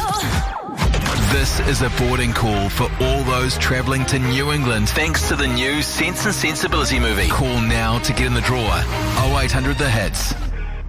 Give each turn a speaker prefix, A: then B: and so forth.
A: This is a boarding call for all those travelling to New England thanks to the new Sense and Sensibility movie. Call now to get in the draw. 0800 The Hits.